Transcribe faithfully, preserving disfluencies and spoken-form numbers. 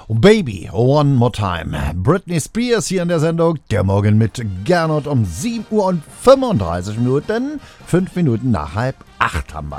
Baby, one more time. Britney Spears hier in der Sendung. Der Morgen mit Gernot um sieben Uhr und fünfunddreißig Minuten. Fünf Minuten nach halb acht haben wir.